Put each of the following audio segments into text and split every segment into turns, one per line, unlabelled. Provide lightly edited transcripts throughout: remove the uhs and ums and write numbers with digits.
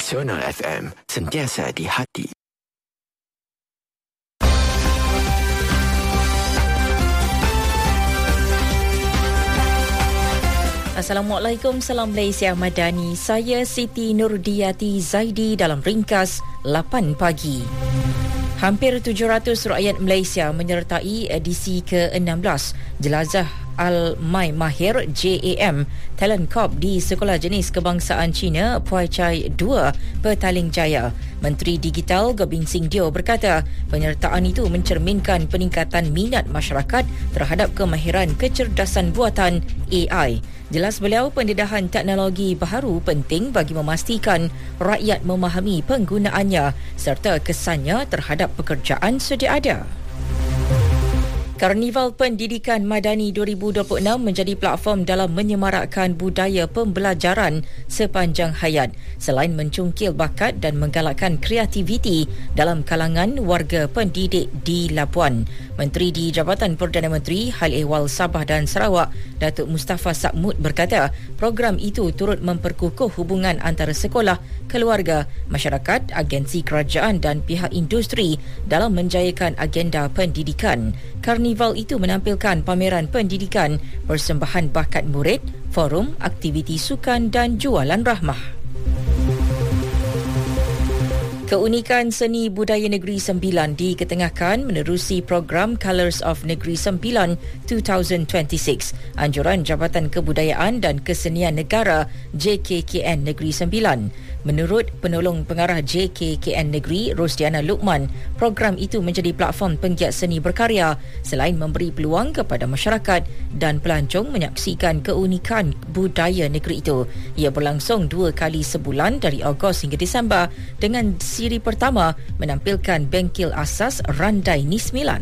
Nasional FM, sentiasa di hati.
Assalamualaikum, salam Malaysia Madani. Saya Siti Nurdiati Zaidi dalam ringkas 8 pagi. Hampir 700 rakyat Malaysia menyertai edisi ke-16 Jelajah Al-Mai Mahir JAM Talent Corp di Sekolah Jenis Kebangsaan Cina Puai Chai 2 Petaling Jaya. Menteri Digital Gobin Sing Dio berkata penyertaan itu mencerminkan peningkatan minat masyarakat terhadap kemahiran kecerdasan buatan AI. Jelas beliau, pendedahan teknologi baharu penting bagi memastikan rakyat memahami penggunaannya serta kesannya terhadap pekerjaan sedia ada. Karnival Pendidikan Madani 2026 menjadi platform dalam menyemarakkan budaya pembelajaran sepanjang hayat selain mencungkil bakat dan menggalakkan kreativiti dalam kalangan warga pendidik di Labuan. Menteri di Jabatan Perdana Menteri Hal Ehwal Sabah dan Sarawak, Datuk Mustafa Sakmud berkata program itu turut memperkukuh hubungan antara sekolah, keluarga, masyarakat, agensi kerajaan dan pihak industri dalam menjayakan agenda pendidikan. Karnival itu menampilkan pameran pendidikan, persembahan bakat murid, forum, aktiviti sukan dan jualan rahmah. Keunikan Seni Budaya Negeri Sembilan diketengahkan menerusi program Colours of Negeri Sembilan 2026. Anjuran Jabatan Kebudayaan dan Kesenian Negara JKKN Negeri Sembilan. Menurut penolong pengarah JKKN Negeri Rosdiana Luqman, program itu menjadi platform penggiat seni berkarya selain memberi peluang kepada masyarakat dan pelancong menyaksikan keunikan budaya negeri itu. Ia berlangsung 2 kali sebulan dari Ogos hingga Disember dengan siri pertama menampilkan bengkel asas Randai Nismilan.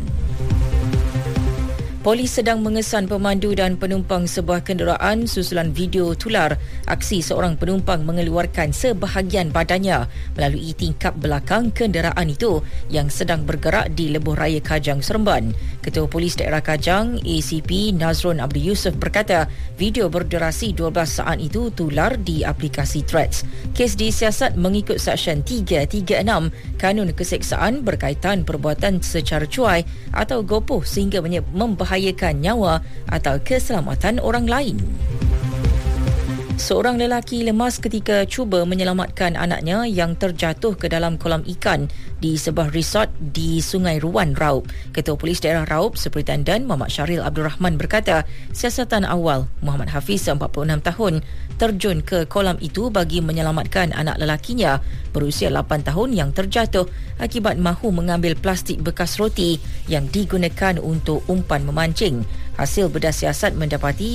Polis sedang mengesan pemandu dan penumpang sebuah kenderaan susulan video tular aksi seorang penumpang mengeluarkan sebahagian badannya melalui tingkap belakang kenderaan itu yang sedang bergerak di Lebuh Raya Kajang, Seremban. Ketua Polis Daerah Kajang ACP Nazrun Abdul Yusuf berkata video berdurasi 12 saat itu tular di aplikasi Threads. Kes disiasat mengikut Seksyen 336 Kanun Keseksaan berkaitan perbuatan secara cuai atau gopoh sehingga membahayakan nyawa atau keselamatan orang lain. Seorang lelaki lemas ketika cuba menyelamatkan anaknya yang terjatuh ke dalam kolam ikan di sebuah resort di Sungai Ruan, Raub. Ketua Polis Daerah Raub, Superintendent Muhammad Syaril Abdul Rahman berkata, siasatan awal Muhammad Hafiz 46 tahun terjun ke kolam itu bagi menyelamatkan anak lelakinya berusia 8 tahun yang terjatuh akibat mahu mengambil plastik bekas roti yang digunakan untuk umpan memancing. Hasil bedah siasat mendapati